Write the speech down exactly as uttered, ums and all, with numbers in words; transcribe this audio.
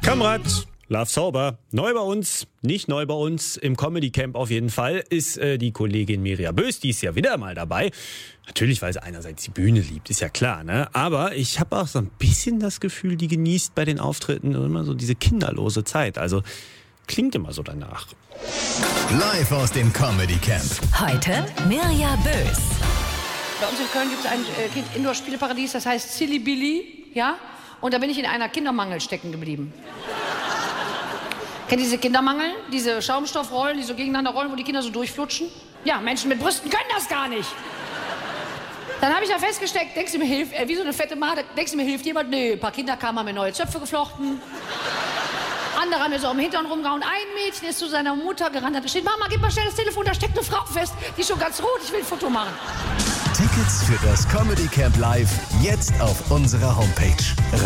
Kamerad, Love Sober. Neu bei uns, nicht neu bei uns, im Comedy Camp auf jeden Fall, ist äh, die Kollegin Mirja Bös, die ist ja wieder mal dabei. Natürlich, weil sie einerseits die Bühne liebt, ist ja klar, ne? Aber ich habe auch so ein bisschen das Gefühl, die genießt bei den Auftritten immer so diese kinderlose Zeit. Also klingt immer so danach. Live aus dem Comedy Camp. Heute Mirja Bös. Bei uns in Köln gibt es ein äh, Kind-Indoor-Spieleparadies, das heißt Silly Billy, ja? Und da bin ich in einer Kindermangel stecken geblieben. Kennt ihr diese Kindermangel? Diese Schaumstoffrollen, die so gegeneinander rollen, wo die Kinder so durchflutschen? Ja, Menschen mit Brüsten können das gar nicht. Dann habe ich da festgesteckt, denkst du mir hilft, äh, wie so eine fette Made, denkst du mir hilft jemand? Nee, ein paar Kinder kamen, haben mir neue Zöpfe geflochten. Andere haben mir so am Hintern rumgehauen. Ein Mädchen ist zu seiner Mutter gerannt, hat geschrien, Mama, gib mal schnell das Telefon, da steckt eine Frau fest, die ist schon ganz rot, ich will ein Foto machen. Tickets für das Comedy Camp Live jetzt auf unserer Homepage